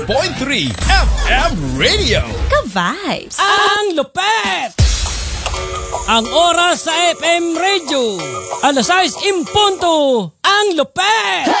89.3 FM Radio. Ka-vibes! Ang lupet! Ang oras sa FM Radio, 6:00 ang lupet!